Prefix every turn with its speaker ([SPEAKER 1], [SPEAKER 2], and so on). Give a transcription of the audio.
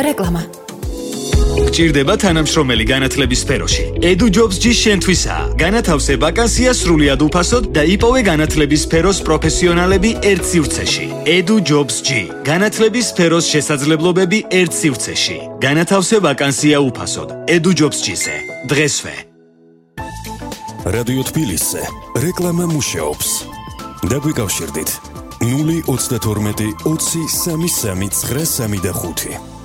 [SPEAKER 1] რეკლამა.
[SPEAKER 2] გჭირდება თანამშრომელი განათლების სფეროში. Edu Jobs G შენთვისაა. განათავსე ვაკანსია სრულიად უფასოდ და იპოვე განათლების სფეროს პროფესიონალები ერთ სივრცეში. Edu Jobs G. განათლების სფეროს შესაძლებლობები ერთ სივრცეში. განათავსე ვაკანსია უფასოდ. Edu Jobs G-ზე. დღესვე.
[SPEAKER 3] რადიო თბილისზე რეკლამა მუშაობს. დაგვიკავშირდით 032 20 33 935.